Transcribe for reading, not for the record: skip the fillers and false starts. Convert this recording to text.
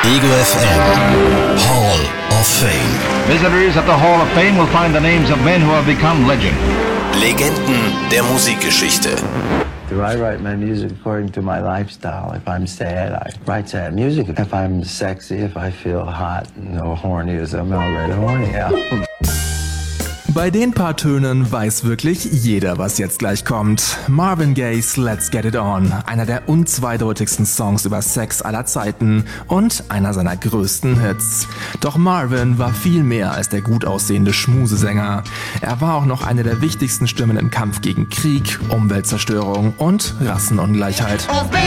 Ego FM Hall of Fame. Visitors at the Hall of Fame will find the names of men who have become legend. Legenden der Musikgeschichte. Do I write my music according to my lifestyle? If I'm sad, I write sad music. If I'm sexy, if I feel hot or horny, as I'm already horny, yeah. Bei den paar Tönen weiß wirklich jeder, was jetzt gleich kommt. Marvin Gaye's Let's Get It On, einer der unzweideutigsten Songs über Sex aller Zeiten und einer seiner größten Hits. Doch Marvin war viel mehr als der gut aussehende Schmusesänger. Er war auch noch eine der wichtigsten Stimmen im Kampf gegen Krieg, Umweltzerstörung und Rassenungleichheit. Oh, baby.